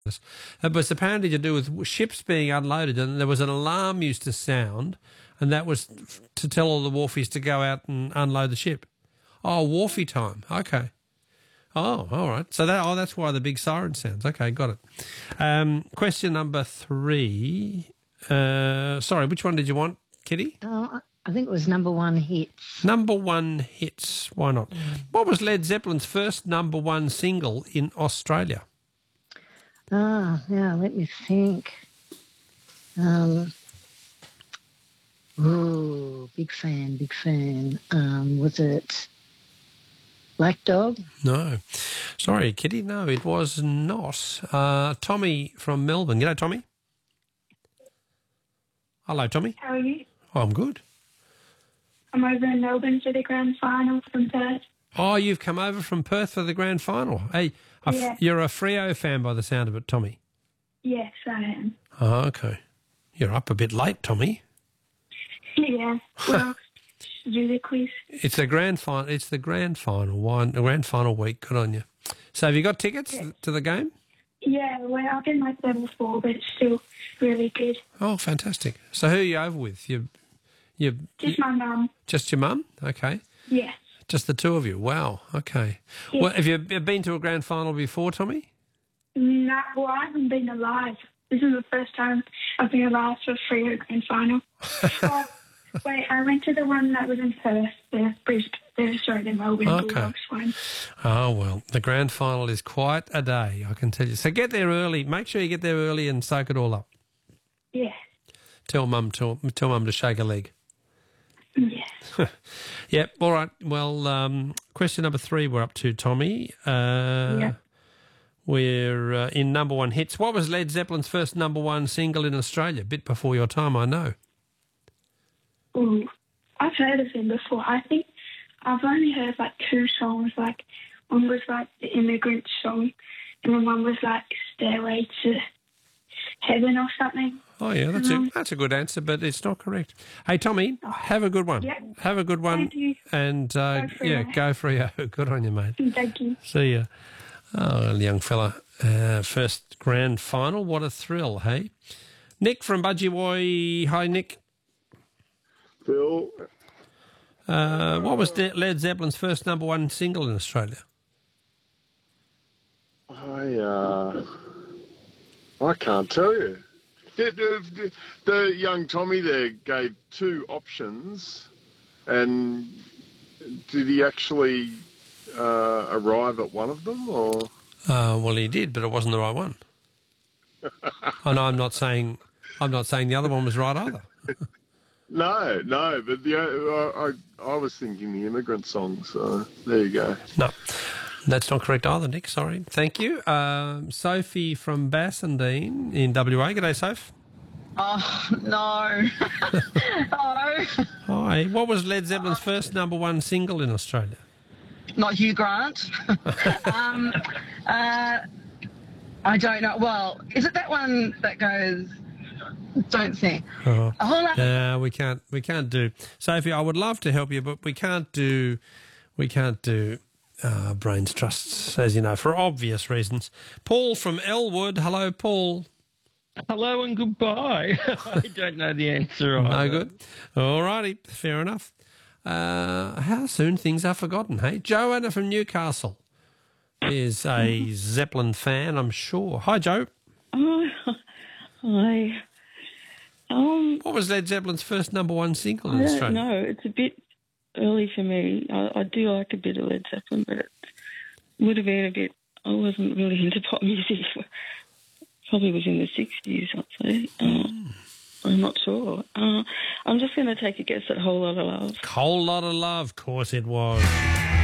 It was apparently to do with ships being unloaded, and there was an alarm used to sound, and that was to tell all the wharfies to go out and unload the ship. Oh, wharfie time. Okay. Oh, all right. So that's why the big siren sounds. Okay, got it. Question number 3. Sorry, which one did you want, Kitty? I think it was number 1 hits. Number 1 hits. Why not? What was Led Zeppelin's first number 1 single in Australia? Yeah, let me think. Big fan. Was it Black Dog? No. Sorry, Kitty. No, it was not. Tommy from Melbourne. G'day, Tommy. Hello, Tommy. How are you? Oh, I'm good. I'm over in Melbourne for the grand final from Perth. Oh, you've come over from Perth for the grand final. Hey, Yeah. You're a Freo fan by the sound of it, Tommy. Yes, I am. Oh, okay. You're up a bit late, Tommy. Yeah. Well, do the quiz. It's the grand final. It's the grand final grand final week. Good on you. So, have you got tickets to the game? Yeah, well, I've been like level 4, but it's still really good. Oh, fantastic. So, who are you over with? Just my mum. Just your mum? Okay. Yeah. Just the two of you. Wow. Okay. Yeah. Well, have you been to a grand final before, Tommy? No, well, I haven't been alive. This is the first time I've been alive for a Freo grand final. Wait, I went to the one that was in Perth, the Melbourne Bulldogs one. Oh, well, the grand final is quite a day, I can tell you. So get there early. Make sure you get there early and soak it all up. Yeah. Tell Mum to shake a leg. Yeah. Yep, all right. Well, question number 3 we're up to, Tommy. Yeah. We're in number 1 hits. What was Led Zeppelin's first number 1 single in Australia? Bit before your time, I know. Ooh, I've heard of him before. I think I've only heard like 2 songs. Like one was like the Immigrant Song, and then one was like Stairway to Heaven or something. Oh yeah, that's a good answer, but it's not correct. Hey Tommy, have a good one. Yeah. Have a good one. Thank you. And go Freo. Good on you, mate. Thank you. See ya. Oh, young fella. First grand final. What a thrill, hey? Nick from Budgie. Hi, Nick. Phil. What was Led Zeppelin's first number 1 single in Australia? I can't tell you. The young Tommy there gave 2 options, and did he actually arrive at one of them, or? Well, he did, but it wasn't the right one. I know. I'm not saying the other one was right either. No, but I was thinking the Immigrant Song, so there you go. No, that's not correct either, Nick. Sorry. Thank you. Sophie from Bassendean in WA. G'day, Soph. Oh, no. Oh. Hi. What was Led Zeppelin's first number 1 single in Australia? Not Hugh Grant. I don't know. Well, is it that one that goes... Don't sing. Oh. We can't do. Sophie, I would love to help you, but we can't do brains trusts, as you know, for obvious reasons. Paul from Elwood. Hello, Paul. Hello and goodbye. I don't know the answer either. No good. All righty, fair enough. How soon things are forgotten, hey? Joanna from Newcastle is a Zeppelin fan, I'm sure. Hi, Joe. Oh, hi. What was Led Zeppelin's first number 1 single in Australia? I don't know. It's a bit early for me. I do like a bit of Led Zeppelin, but it would have been a bit... I wasn't really into pop music. Probably was in the 60s, I'd say. I'm not sure. I'm just going to take a guess at Whole Lotta Love. Whole Lotta Love, of course it was.